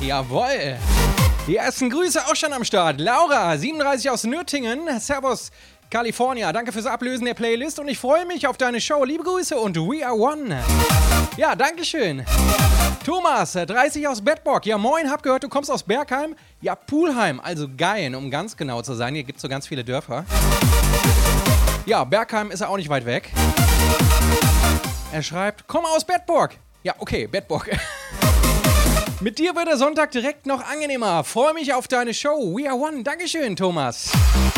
Jawohl. Die ersten Grüße auch schon am Start. Laura, 37 aus Nürtingen. Servus, California. Danke fürs Ablösen der Playlist und ich freue mich auf deine Show. Liebe Grüße und We Are One. Ja, dankeschön. Thomas, 30 aus Bedburg. Ja, moin, hab gehört, du kommst aus Bergheim. Ja, Pulheim, also Geien, um ganz genau zu sein. Hier gibt's so ganz viele Dörfer. Ja, Bergheim ist ja auch nicht weit weg. Er schreibt, komm aus Bedburg. Ja, okay, Bedburg. Mit dir wird der Sonntag direkt noch angenehmer. Freue mich auf deine Show. We Are One. Dankeschön, Thomas.